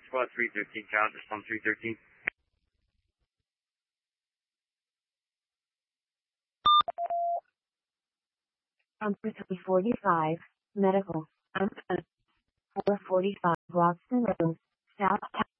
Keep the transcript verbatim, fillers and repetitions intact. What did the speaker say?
Squad three thirteen, count, respond three thirteen. Number three forty-five, medical, four forty-five, Roxton Road, South